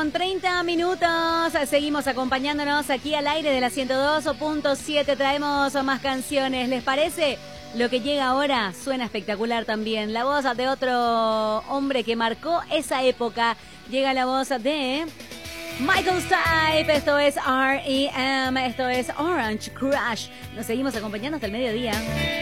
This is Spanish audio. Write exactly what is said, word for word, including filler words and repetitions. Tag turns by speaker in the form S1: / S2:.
S1: con treinta minutos. Seguimos acompañándonos aquí al aire de la ciento dos punto siete. Traemos más canciones. ¿Les parece? Lo que llega ahora suena espectacular también. La voz de otro hombre que marcó esa época. Llega la voz de Michael Stipe. Esto es R E M. Esto es Orange Crush. Nos seguimos acompañando hasta el mediodía.